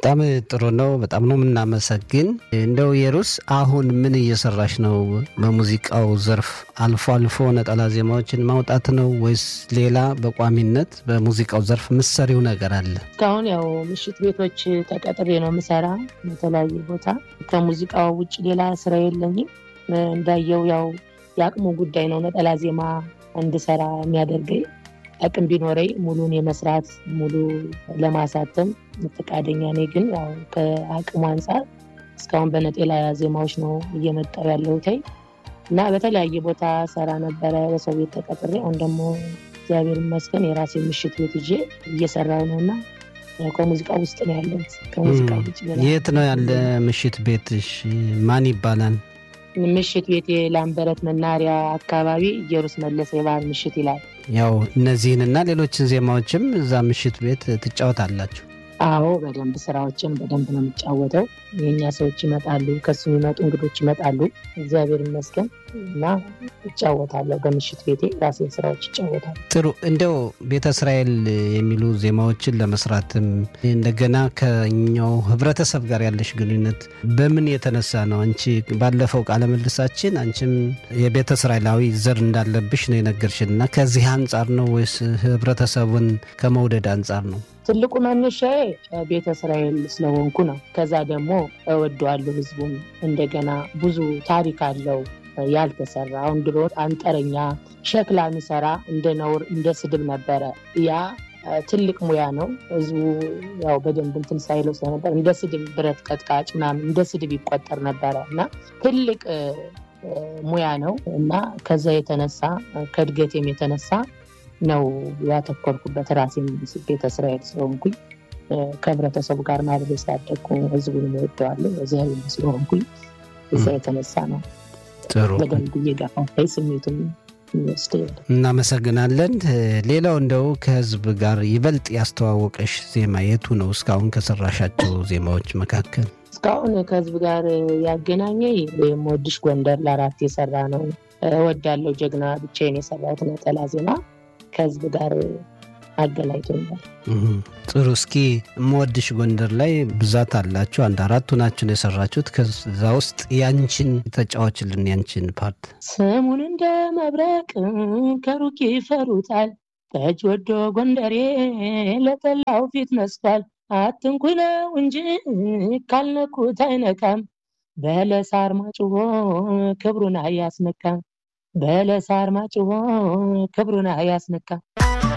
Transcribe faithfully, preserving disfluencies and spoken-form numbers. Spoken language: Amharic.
በጣም ጥሩ ነው። በጣም ነው የምናመሰግን። እንደው የሩስ አሁን ምን እየሰራሽ ነው? በሙዚቃው ዘርፍ አልፎ አልፎ ነጠላ ዜማዎችን ማውጣት ነው ወይስ ሌላ በቋሚነት በሙዚቃው ዘርፍ ምሰሪው ነገር አለ? እስካሁን ያው ምሽት ቤቶች ተቀጥሬ ነው የምሰራ በተለያየ ቦታ። ከሙዚቃው ውጭ ሌላ ስራ የለኝም። እንዳየው ያው የአቅሙ ጉዳይ ነው ነጠላ ዜማ እንድሰራ የሚያደርገኝ። አቅም ቢኖረኝ ሙሉን የመስራት ሙሉ ለማሳተም ፈቃደኛ ነኝ። ግን ያው ከአቅሙ አንፃር እስካሁን በነጠላ ዜማዎች ነው እየመጣው ያለሁት እና በተለያየ ቦታ ሰራ ነበረ በሰው ቤት ተቀጥሬ። አሁን ደግሞ እግዚአብሔር ይመስገን የራሴ ምሽት ቤት ይዤ እየሰራሁ ነውና ከሙዚቃ ውስጥ ነው ያለሁት። ከሙዚቃ ውጭ የት ነው ያለ ምሽት ቤትሽ? ማን ይባላል? ምሽት ቤት ላምበረት መናሪያ አካባቢ ኢየሩስ መለሰ የባህል ምሽት ይላል። ያው እነዚህንና ሌሎችን ዜማዎችም እዛ ምሽት ቤት ትጫወታላችሁ? አዎ በደንብ ስራዎችን በደንብ ነው የምጫወተው። የኛ ሰዎች ይመጣሉ፣ ከሱ የሚመጡ እንግዶች ይመጣሉ። እግዚአብሔር ይመስገን እና እጫወታለሁ። በምሽት ቤቴ ራሴን ስራዎች እጫወታለሁ። ጥሩ። እንደው ቤተ እስራኤል የሚሉ ዜማዎችን ለመስራትም እንደገና ከኛው ህብረተሰብ ጋር ያለሽ ግንኙነት በምን የተነሳ ነው? አንቺ ባለፈው ቃለ መልሳችን አንቺም የቤተ እስራኤላዊ ዘር እንዳለብሽ ነው የነገርሽና ከዚህ አንጻር ነው ወይስ ህብረተሰቡን ከመውደድ አንጻር ነው? ትልቁ መነሻዬ ቤተ እስራኤል ስለሆንኩ ነው። ከዛ ደግሞ እወደዋለሁ ህዝቡን። እንደገና ብዙ ታሪክ አለው ያልተሰራ። አሁን ድሮ አንጠረኛ ሸክላ የሚሰራ እንደ ነውር እንደ ስድብ ነበረ። ያ ትልቅ ሙያ ነው። ህዝቡ ያው በደንብ እንትን ሳይለው ስለነበር እንደ ስድብ ብረት ቀጥቃጭ ምናምን እንደ ስድብ ይቆጠር ነበረ እና ትልቅ ሙያ ነው እና ከዛ የተነሳ ከእድገቴም የተነሳ ነው ያተኮርኩበት። ራሴን ቤተ እስራኤል ስለሆንኩኝ ከህብረተሰቡ ጋር ማብሬ ስላደግኩ ህዝቡን እወደዋለሁ። እዚያ ስለሆንኩኝ እዛ የተነሳ ነው። ጥሩ። በደንብ እየገፋፋኝ ስሜቱን ይወስዳል። እናመሰግናለን። ሌላው እንደው ከህዝብ ጋር ይበልጥ ያስተዋወቀሽ ዜማ የቱ ነው? እስካሁን ከሰራሻቸው ዜማዎች መካከል እስካሁን ከህዝብ ጋር ያገናኘኝ የምወድሽ ጎንደር ለአራት የሰራ ነው። እወዳለሁ ጀግና ብቻዬን የሰራሁት ነጠላ ዜማ ከህዝብ ጋር አገናኝቶኛል። ጥሩ። እስኪ የምወድሽ ጎንደር ላይ ብዛት አላችሁ፣ አንድ አራቱ ናችሁ የሰራችሁት። ከዛ ውስጥ ያንቺን ተጫዋችልን፣ ያንቺን ፓርት። ስሙን እንደ መብረቅ ከሩቅ ይፈሩታል፣ ጠጅ ወዶ ጎንደሬ ለጠላው ፊት መስቷል። አትንኩኝ ነው እንጂ ካልነኩት አይነካም፣ በለሳር ማጭሆ ክብሩን አያስነካም፣ በለሳር ማጭሆ ክብሩን አያስነካም።